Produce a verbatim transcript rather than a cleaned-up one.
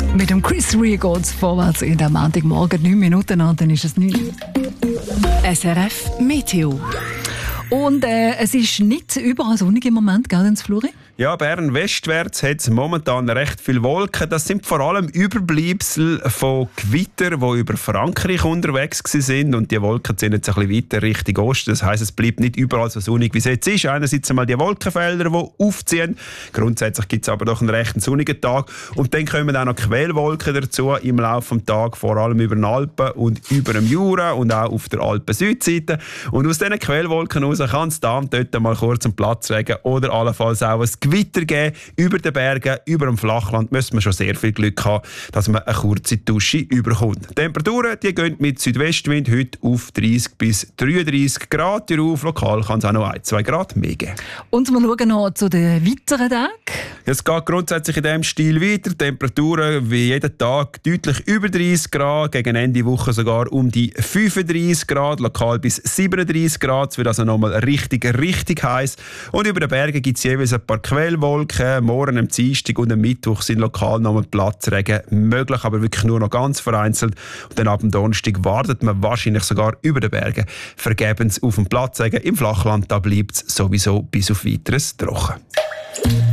Mit dem Chris Rea geht es vorwärts in der Montagmorgen. neun Minuten an, dann ist es neun. S R F Meteo. Und äh, es ist nicht überall sonnig im Moment, gell, ins Fluri? Ja, Bern westwärts hat es momentan recht viele Wolken. Das sind vor allem Überbleibsel von Gewitter, die über Frankreich unterwegs sind. Und die Wolken ziehen jetzt ein bisschen weiter Richtung Osten. Das heisst, es bleibt nicht überall so sonnig, wie es jetzt ist. Einerseits einmal die Wolkenfelder, die aufziehen. Grundsätzlich gibt es aber doch einen recht sonnigen Tag. Und dann kommen auch noch Quellwolken dazu im Laufe des Tages, vor allem über den Alpen und über dem Jura und auch auf der Alpen-Südseite. Und aus diesen Quellwolken heraus kann es da und dort mal kurz einen Platzregen oder allenfalls auch ein Gewitter geben. Über den Bergen, über dem Flachland müssen wir schon sehr viel Glück haben, dass man eine kurze Dusche überkommt. Die Temperaturen die gehen mit Südwestwind heute auf dreißig bis dreiunddreißig Grad rauf. Lokal kann es auch noch ein, zwei Grad mehr geben. Und wir schauen noch zu den weiteren Tagen. Es geht grundsätzlich in diesem Stil weiter. Temperaturen wie jeden Tag deutlich über dreißig Grad, gegen Ende Woche sogar um die fünfunddreißig Grad, lokal bis siebenunddreißig Grad. Es wird also nochmal richtig, richtig heiß. Und über den Bergen gibt es jeweils ein paar Quellwolken. Morgen am Dienstag und am Mittwoch sind lokal nochmal Platzregen möglich, aber wirklich nur noch ganz vereinzelt. Und dann ab dem Donnerstag wartet man wahrscheinlich sogar über den Bergen vergebens auf den Platzregen. Im Flachland da bleibt es sowieso bis auf Weiteres trocken.